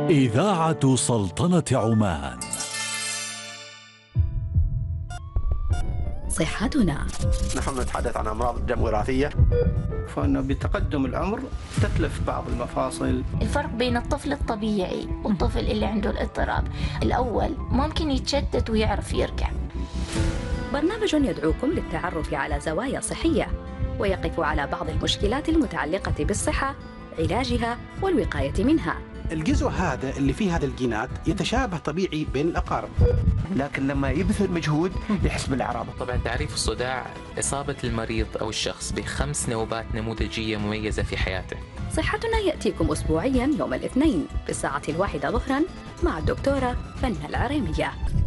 إذاعة سلطنة عمان. صحتنا. نحن نتحدث عن أمراض دم وراثية، فإنه بتقدم العمر تتلف بعض المفاصل. الفرق بين الطفل الطبيعي والطفل اللي عنده الاضطراب، الأول ممكن يتشتت ويعرف يركع. برنامج يدعوكم للتعرف على زوايا صحية ويقف على بعض المشكلات المتعلقة بالصحة، علاجها والوقاية منها. الجزء هذا اللي فيه هذه الجينات يتشابه طبيعي بين الأقارب، لكن لما يبذل مجهود يحس بالأعراض. طبعا تعريف الصداع إصابة المريض أو الشخص ب5 نوبات نموذجية مميزة في حياته. صحتنا يأتيكم أسبوعيا يوم الاثنين في الساعة 1 ظهرا مع الدكتورة فنة العريمية.